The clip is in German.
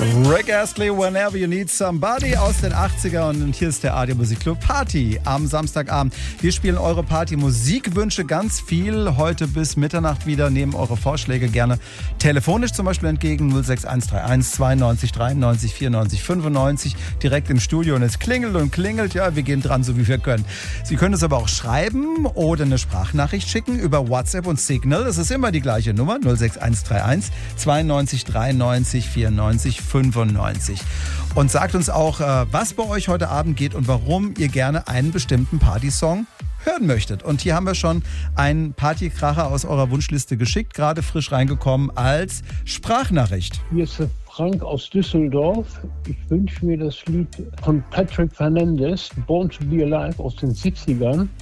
Rick Astley, Whenever You Need Somebody aus den 80er und hier ist der ARD Musikclub Party am Samstagabend. Wir spielen eure Party-Musikwünsche ganz viel heute bis Mitternacht wieder. Nehmen eure Vorschläge gerne telefonisch zum Beispiel entgegen 06131 92 93 94 95 direkt im Studio und es klingelt und klingelt. Ja, wir gehen dran, so wie wir können. Sie können es aber auch schreiben oder eine Sprachnachricht schicken über WhatsApp und Signal. Das ist immer die gleiche Nummer 06131 92 93 94 95. Und sagt uns auch, was bei euch heute Abend geht und warum ihr gerne einen bestimmten Partysong hören möchtet. Und hier haben wir schon einen Partykracher aus eurer Wunschliste geschickt, gerade frisch reingekommen als Sprachnachricht. Hier ist der Frank aus Düsseldorf. Ich wünsche mir das Lied von Patrick Fernandez, Born to be Alive aus den 70ern.